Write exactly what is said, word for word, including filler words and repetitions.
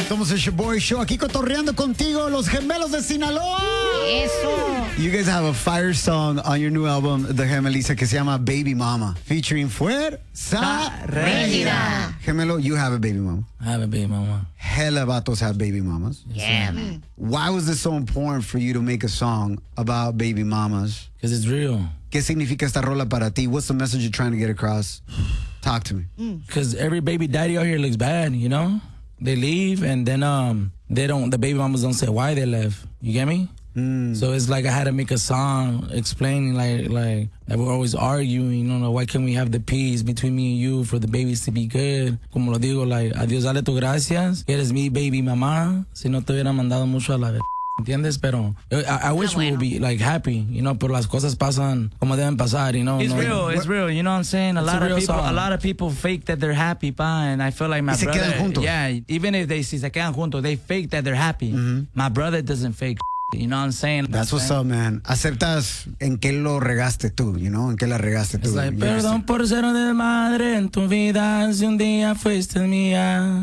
Somos el Shaboy Show, aquí cotorreando contigo, los gemelos de Sinaloa. Eso. You guys have a fire song on your new album, The Gemelisa, que se llama Baby Mama, featuring Fuerza Régida. Gemelo, you have a baby mama. I have a baby mama. Hella vatos have baby mamas. Yeah, man. Why was this so important for you to make a song about baby mamas? Because it's real. ¿Qué significa esta rola para ti? What's the message you're trying to get across? Talk to me. Because every baby daddy out here looks bad, you know? They leave and then um they don't, the baby mamas don't say why they left. You get me? Mm. So it's like I had to make a song explaining like like that we're always arguing, you know, why can't we have the peace between me and you for the babies to be good? Como lo digo, like, a Dios dale tu gracias, eres mi baby mamá, si no te hubiera mandado mucho a la ver. ¿Entiendes? Pero I, I wish we would be like happy, you know, pero las cosas pasan como deben pasar, you know. It's no, real, it's real. You know what I'm saying? A It's lot a of real people, song. a lot of people fake that they're happy, pa, and I feel like my Y se brother. quedan juntos. Yeah, even if they si se quedan juntos, they fake that they're happy. My brother doesn't fake. You know what I'm saying? That's what's up, man. Aceptas en qué lo regaste tú, you know, en qué la regaste tú. It's like, You perdón por ser de madre en tu vida, si un día fuiste mía.